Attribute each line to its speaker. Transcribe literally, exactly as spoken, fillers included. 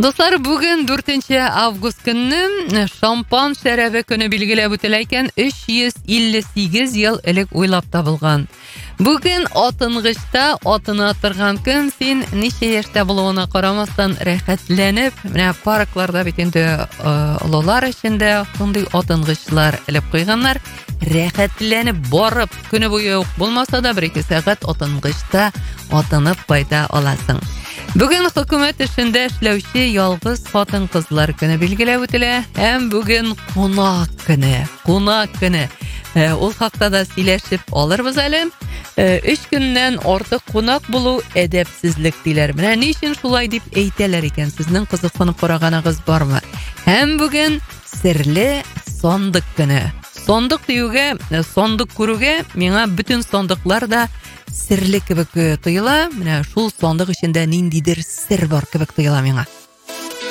Speaker 1: Достар, бүген дүртенче август көнне шампан шәрабе көне билгеләп үтелә икән. өч йөз илле сигез ел элек уйлап табылган. Бүген атынгычта атына торган көн, син ничә яшьтә булуына карамастан рәхәтләнеп, менә паркларда бит инде олылар эчендә шундый атынгычлар элеп куйганнар. Рәхәтләнеп барып, көне буе булмаса да бер-ике сәгать атынгычта атынып кайта аласың. Бүген хөкүмәт эшендә эшләүче ялгыз хатын-кызлар көне билгеләп үтелә, һәм бүген кунак көне. Кунак көне. Ул хакта да сөйләшеп алырбыз әле. Өч көннән артык кунак булу әдәпсезлек диләр. Менә ни өчен шулай дип әйтәләр икән? Сезнең кызыксынып караганыгыз бармы? Һәм бүген серле сандык көне. Сандык диюгә, сандык күрүгә миңа бүтән сандыклар да серле кебек тоела. Менә шул сандык эчендә ниндидер сер бар кебек тоела миңа.